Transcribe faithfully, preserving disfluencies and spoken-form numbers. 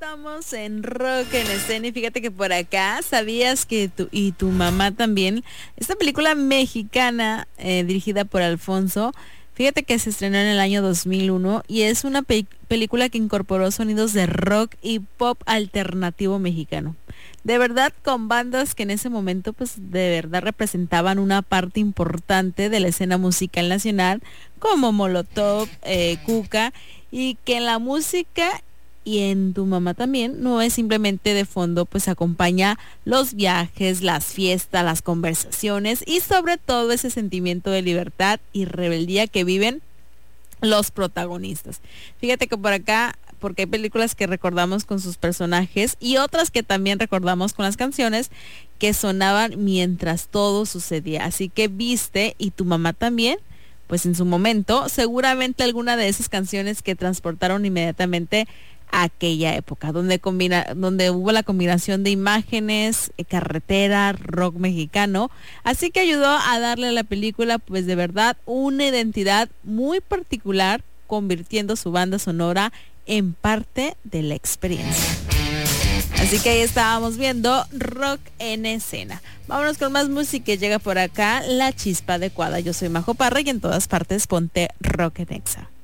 estamos en Rock en Escena y fíjate que por acá sabías que tú y tu mamá también, esta película mexicana eh, dirigida por Alfonso, fíjate que se estrenó en el año dos mil uno y es una pe- película que incorporó sonidos de rock y pop alternativo mexicano. De verdad, con bandas que en ese momento pues de verdad representaban una parte importante de la escena musical nacional, como Molotov, eh, Cuca, y que en la música y en tu mamá también no es simplemente de fondo, pues acompaña los viajes, las fiestas, las conversaciones y sobre todo ese sentimiento de libertad y rebeldía que viven los protagonistas. Fíjate que por acá, porque hay películas que recordamos con sus personajes y otras que también recordamos con las canciones que sonaban mientras todo sucedía. Así que viste y tu mamá también, pues en su momento, seguramente alguna de esas canciones que transportaron inmediatamente a aquella época, donde combina, donde hubo la combinación de imágenes, eh, carretera, rock mexicano, así que ayudó a darle a la película, pues de verdad, una identidad muy particular, convirtiendo su banda sonora en parte de la experiencia. Así que ahí estábamos viendo Rock en Escena. Vámonos con más música. Llega por acá La Chispa Adecuada. Yo soy Majo Parra y en todas partes ponte Rock en Exa.